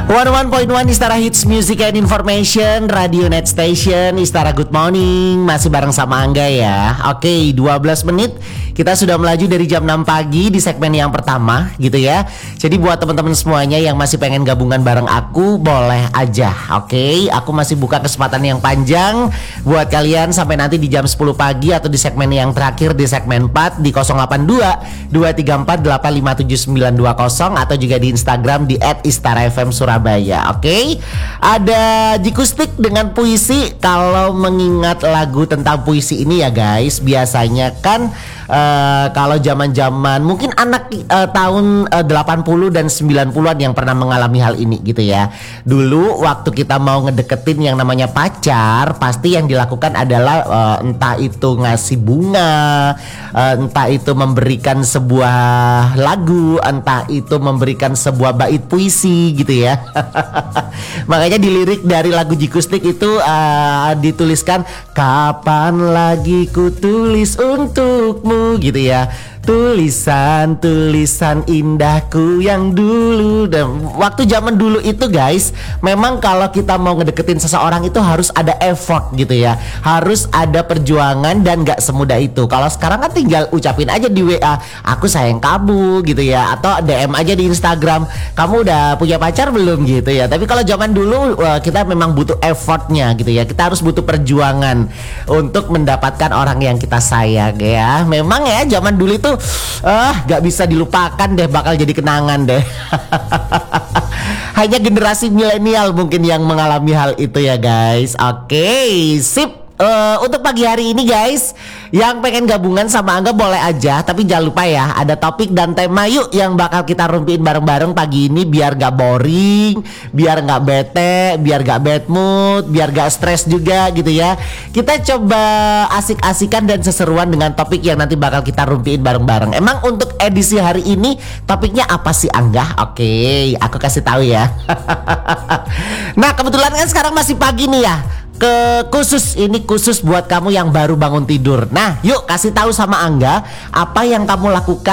101.1 Istara Hits Music and Information, Radio Net Station, Istara Good Morning. Masih bareng sama Angga ya. Oke, 12 menit kita sudah melaju dari jam 6 pagi di segmen yang pertama gitu ya. Jadi buat teman-teman semuanya yang masih pengen gabungan bareng aku, boleh aja. Oke, aku masih buka kesempatan yang panjang buat kalian sampai nanti di jam 10 pagi atau di segmen yang terakhir di segmen 4 di 082 234 857 920 atau juga di Instagram di @istarafm Surabaya. Oke, ada Jikustik dengan puisi. Kalau mengingat lagu tentang puisi ini ya guys, biasanya kan kalau zaman-zaman mungkin anak tahun 80 dan 90-an yang pernah mengalami hal ini gitu ya. Dulu waktu kita mau ngedeketin yang namanya pacar, pasti yang dilakukan adalah entah itu ngasih bunga, entah itu memberikan sebuah lagu, entah itu memberikan sebuah bait puisi gitu ya. Makanya di lirik dari lagu Jikustik itu dituliskan, kapan lagi ku tulis untukmu gitu ya. Tulisan indahku yang dulu. Dan waktu zaman dulu itu guys, memang kalau kita mau ngedeketin seseorang itu harus ada effort gitu ya, harus ada perjuangan dan gak semudah itu. Kalau sekarang kan tinggal ucapin aja di WA, aku sayang kamu gitu ya, atau DM aja di Instagram, kamu udah punya pacar belum gitu ya. Tapi kalau zaman dulu kita memang butuh effortnya gitu ya, kita harus butuh perjuangan untuk mendapatkan orang yang kita sayang ya. Memang ya zaman dulu itu gak bisa dilupakan deh, bakal jadi kenangan deh. Hanya generasi milenial mungkin yang mengalami hal itu ya guys. Oke, sip. Untuk pagi hari ini guys, yang pengen gabungan sama Angga boleh aja, tapi jangan lupa ya, ada topik dan tema yuk yang bakal kita rumpiin bareng-bareng pagi ini, biar gak boring, biar gak bete, biar gak bad mood, biar gak stres juga gitu ya. Kita coba asik-asikan dan seseruan dengan topik yang nanti bakal kita rumpiin bareng-bareng. Emang untuk edisi hari ini topiknya apa sih Angga? Oke, aku kasih tahu ya. Nah kebetulan kan sekarang masih pagi nih ya. Khusus buat kamu yang baru bangun tidur. Nah, yuk kasih tahu sama Angga apa yang kamu lakukan